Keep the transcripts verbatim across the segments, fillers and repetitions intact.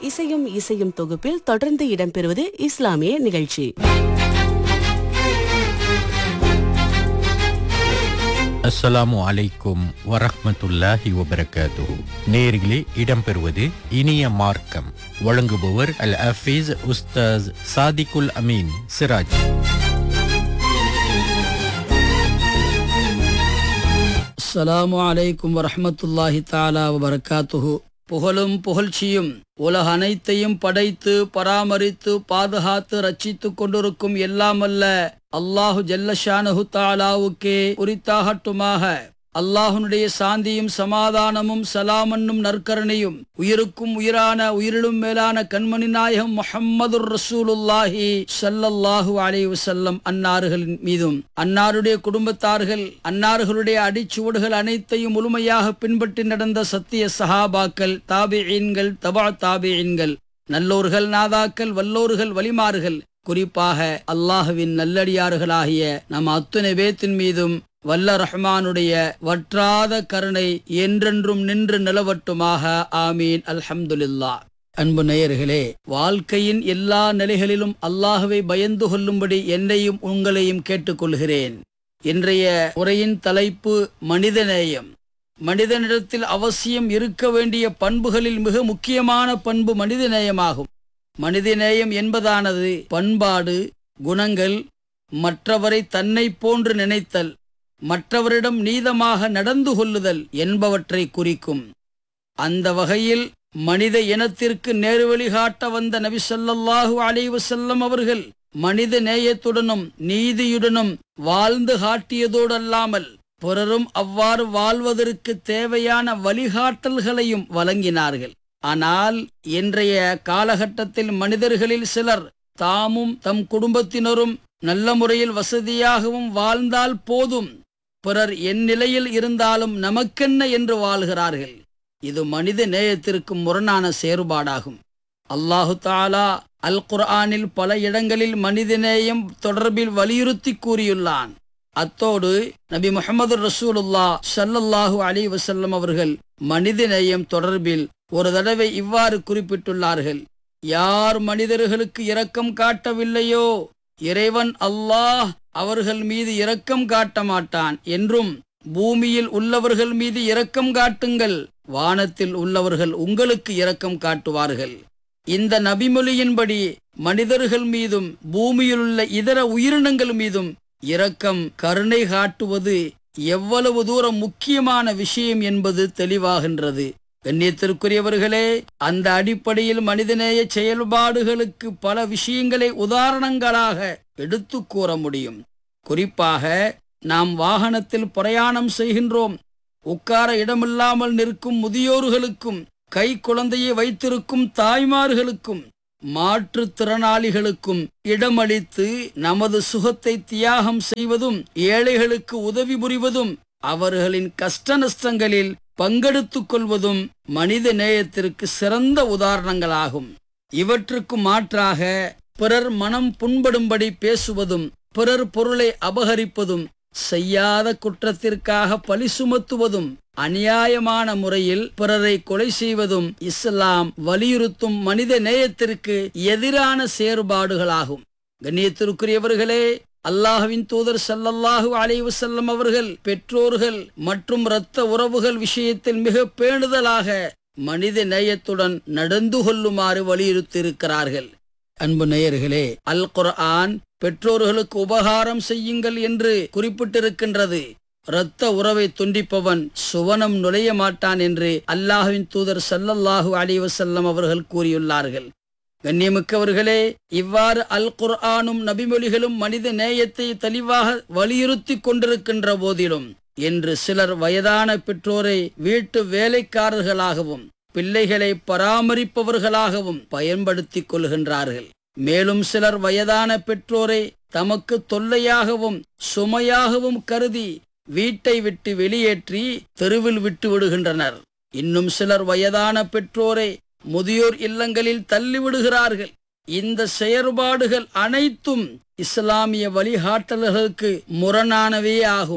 இசையும் இசையும் தொகுப்பில் தொடர்ந்து இடம்பெறுவது இஸ்லாமிய நிகழ்ச்சி. அஸ்ஸலாமு அலைக்கும் வரஹ்மத்துல்லாஹி வபரகாத்துஹு. நேயர்களே, இடம்பெறுவது இனிய மார்க்கம். வழங்குபவர் அல் ஹஃபீஸ் உஸ்தாஸ் சாதிகுல் அமீன் சிராஜ். அஸ்ஸலாமு அலைக்கும் வரஹ்மத்துல்லாஹி தஆலா வபரகாத்துஹு. புகழும் புகழ்ச்சியும் உலக அனைத்தையும் படைத்து பராமரித்து பாதுகாத்து ரட்சித்து கொண்டிருக்கும் எல்லாமல்ல அல்லாஹு ஜல்ல ஷானஹு தஆலாவுக்கே உரித்தாகட்டுமாக. அல்லாஹுனுடைய சாந்தியும் சமாதானமும் சலாமன்னும் நற்கரணையும் உயிருக்கும் உயிரான உயிரிலும் மேலான கண்மணி நாயகம் முஹம்மதுர் ரசூலுல்லாஹி ஸல்லல்லாஹு அலைஹி வஸல்லம் அன்னார்களின் மீதும், அன்னாருடைய குடும்பத்தார்கள், அன்னார்களுடைய அடிச்சுவடுகள் அனைத்தையும் முழுமையாக பின்பற்றி நடந்த சத்திய சஹாபாக்கள், தாபிஈன்கள், தபா தாபிஈன்கள், நல்லோர்கள், நாதாக்கள், வல்லோர்கள், வலிமார்கள், குறிப்பாக அல்லாஹுவின் நல்லடியார்களாகிய நம் அத்துணை பேத்தின் மீதும் வல்ல ரஹ்மானுடைய வற்றாத கருணை என்றென்றும் நின்று நிலவட்டுமாக. ஆமீன். அல்ஹம்துலில்லாஹ். அன்பு நேயர்களே, வாழ்க்கையின் எல்லா நிலைகளிலும் அல்லாஹுவை பயந்து கொள்ளும்படி என்னையும் உங்களையும் கேட்டுக்கொள்கிறேன். இன்றைய உரையின் தலைப்பு மனிதநேயம். மனிதனிடத்தில் அவசியம் இருக்க வேண்டிய பண்புகளில் மிக முக்கியமான பண்பு மனிதநேயமாகும். மனிதநேயம் என்பதானது பண்பாடு, குணங்கள், மற்றவரை தன்னை போன்று நினைத்தல், மற்றவரிடம் நீதமாக நடந்து கொள்ளுதல் என்பவற்றை குறிக்கும். அந்த வகையில் மனித இனத்திற்கு நேர்வழி காட்ட வந்த நபி ஸல்லல்லாஹு அலைஹி வஸல்லம் அவர்கள் மனித நேயத்துடனும் நீதியுடனும் வாழ்ந்து காட்டியதோடு அல்லாமல் பிறரும் அவ்வாறு வாழ்வதற்கு தேவையான வழிகாட்டல்களையும் வழங்கினார்கள். ஆனால் இன்றைய காலகட்டத்தில் மனிதர்களில் சிலர் தாமும் தம் குடும்பத்தினரும் நல்ல முறையில் வசதியாகவும் வாழ்ந்தால் போதும், பிறர் என் நிலையில் இருந்தாலும் நமக்கென்ன என்று வாழ்கிறார்கள். இது மனித நேயத்திற்கு முரணான செயற்பாடாகும். அல்லாஹு தஆலா அல் குர்ஆனில் பல இடங்களில் மனிதநேயம் தொடர்பில் வலியுறுத்தி கூறியுள்ளான். அத்தோடு நபி முஹம்மது ரசூலுல்லாஹ் ஸல்லல்லாஹு அலைஹி வஸல்லம் அவர்கள் மனிதநேயம் தொடர்பில் ஒரு தடவை இவ்வாறு குறிப்பிட்டுள்ளார்கள்: யார் மனிதர்களுக்கு இரக்கம் காட்டவில்லையோ இறைவன் அல்லாஹ் அவர்கள் மீது இரக்கம் காட்ட மாட்டான் என்றும், பூமியில் உள்ளவர்கள் மீது இரக்கம் காட்டுங்கள், வானத்தில் உள்ளவர்கள் உங்களுக்கு இரக்கம் காட்டுவார்கள். இந்த நபிமொழியின்படி மனிதர்கள் மீதும் பூமியில் உள்ள இதர உயிரினங்கள் மீதும் இரக்கம், கருணை காட்டுவது எவ்வளவு தூரம் முக்கியமான விஷயம் என்பது தெளிவாகின்றது. கண்ணியத்திற்குரியவர்களே, அந்த அடிப்படையில் மனிதநேய செயல்பாடுகளுக்கு பல விஷயங்களை உதாரணங்களாக எடுத்து கூற முடியும். குறிப்பாக நாம் வாகனத்தில் பிரயாணம் செய்கின்றோம். உட்கார இடமில்லாமல் நிற்கும் முதியோர்களுக்கும், கை குழந்தையை வைத்திருக்கும் தாய்மார்களுக்கும், மாற்றுத்திறனாளிகளுக்கும் இடமளித்து நமது சுகத்தை தியாகம் செய்வதும், ஏழைகளுக்கு உதவி புரிவதும், அவர்களின் கஷ்ட நஷ்டங்களில் பங்கெடுத்துக் கொள்வதும் மனித நேயத்திற்கு சிறந்த உதாரணங்களாகும். இவற்றுக்கு மாற்றாக பிறர் மனம் புண்படும்படி பேசுவதும், பிறர் பொருளை அபகரிப்பதும், செய்யாத குற்றத்திற்காக பழி சுமத்துவதும், அநியாயமான முறையில் பிறரை கொலை செய்வதும் இஸ்லாம் வலியுறுத்தும் மனித நேயத்திற்கு எதிரான செயற்பாடுகளாகும். கண்ணியத்திற்குரியவர்களே, அல்லாஹ்வின் தூதர் ஸல்லல்லாஹு அலைஹி வஸல்லம் அவர்கள் பெற்றோர்கள் மற்றும் இரத்த உறவுகள் விஷயத்தில் மிக பேணுதலாக மனித நேயத்துடன் நடந்து கொள்ளுமாறு வலியுறுத்தியிருக்கிறார்கள். அன்பு நேயர்களே, அல் குர்ஆன் பெற்றோர்களுக்கு உபகாரம் செய்யுங்கள் என்று குறிப்பிட்டிருக்கின்றது. இரத்த உறவை துண்டிப்பவன் சுவனம் நுழைய மாட்டான் என்று அல்லாஹ்வின் தூதர் ஸல்லல்லாஹு அலைஹி வஸல்லம் அவர்கள் கூறியுள்ளார்கள். கண்ணியமிக்கவர்களே, இவ்வாறு அல் குர்ஆனும் நபிமொழிகளும் மனித நேயத்தை தெளிவாக வலியுறுத்தி கொண்டிருக்கின்ற போதிலும் இன்று சிலர் வயதான பெற்றோரை வீட்டு வேலைக்காரர்களாகவும் பிள்ளைகளை பராமரிப்பவர்களாகவும் பயன்படுத்திக் கொள்கின்றார்கள். மேலும் சிலர் வயதான பெற்றோரை தமக்கு தொல்லையாகவும் சுமையாகவும் கருதி வீட்டை விட்டு வெளியேற்றி தெருவில் விட்டு விடுகின்றனர். இன்னும் சிலர் வயதான பெற்றோரை முதியோர் இல்லங்களில் தள்ளிவிடுகிறார்கள். இந்த செயற்பாடுகள் அனைத்தும் இஸ்லாமிய வழிகாட்டல்களுக்கு முரணானவே ஆகும்.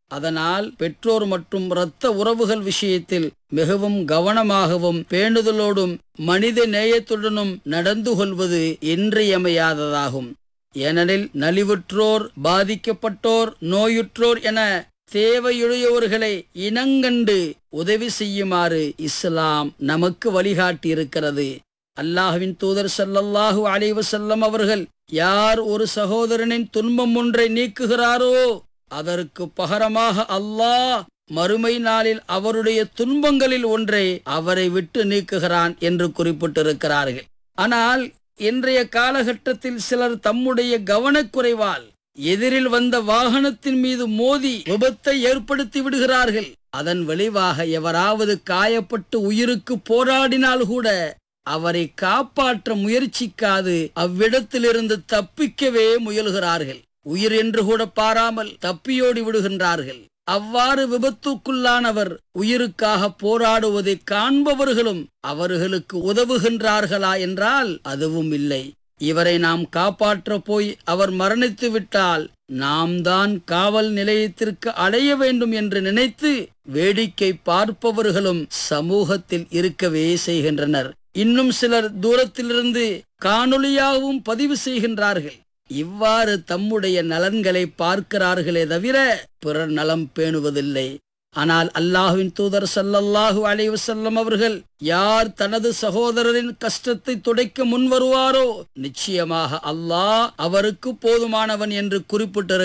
அதனால் பெற்றோர் மற்றும் இரத்த உறவுகள் விஷயத்தில் மிகவும் கவனமாகவும் பேணுதலோடும் மனித நேயத்துடனும் நடந்து கொள்வது இன்றியமையாததாகும். ஏனெனில் நலிவுற்றோர், பாதிக்கப்பட்டோர், நோயுற்றோர் என தேவையுடையவர்களை இனங்கண்டு உதவி செய்யுமாறு இஸ்லாம் நமக்கு வழிகாட்டி இருக்கிறது. அல்லாஹ்வின் தூதர் ஸல்லல்லாஹு அலைஹி வஸல்லம் அவர்கள், யார் ஒரு சகோதரனின் துன்பம் ஒன்றை நீக்குகிறாரோ அதற்கு பகரமாக அல்லாஹ் மறுமை நாளில் அவருடைய துன்பங்களில் ஒன்றை அவரை விட்டு நீக்குகிறான் என்று குறிப்பிட்டிருக்கிறார்கள். ஆனால் இன்றைய காலகட்டத்தில் சிலர் தம்முடைய கவனக்குறைவால் எதிரில் வந்த வாகனத்தின் மீது மோதி விபத்தை ஏற்படுத்தி விடுகிறார்கள். அதன் விளைவாக எவராவது காயப்பட்டு உயிருக்கு போராடினால் கூட அவரை காப்பாற்ற முயற்சிக்காது அவ்விடத்திலிருந்து தப்பிக்கவே முயல்கிறார்கள். உயிர் என்று கூட பாராமல் தப்பியோடி விடுகின்றார்கள். அவ்வாறு விபத்துக்குள்ளானவர் உயிருக்காக போராடுவதை காண்பவர்களும் அவர்களுக்கு உதவுகின்றார்களா என்றால் அதுவும் இல்லை. இவரை நாம் காப்பாற்ற போய் அவர் மரணித்து விட்டால் நாம் தான் காவல் நிலையத்திற்கு அடைய வேண்டும் என்று நினைத்து வேடிக்கை பார்ப்பவர்களும் சமூகத்தில் இருக்கவே செய்கின்றனர். இன்னும் சிலர் தூரத்திலிருந்து காணொளியாகவும் பதிவு செய்கின்றார்கள். இவ்வாறு தம்முடைய நலன்களை பார்க்கிறார்களே தவிர பிறர் நலம் பேணுவதில்லை. ஆனால் அல்லாஹ்வின் தூதர் ஸல்லல்லாஹு அலைஹி வஸல்லம் அவர்கள், யார் தனது சகோதரரின் கஷ்டத்தை துடைக்க முன்வருவாரோ நிச்சயமாக அல்லாஹ் அவருக்கு போதுமானவன் என்று குறிப்பிட்டிருக்கிறார்.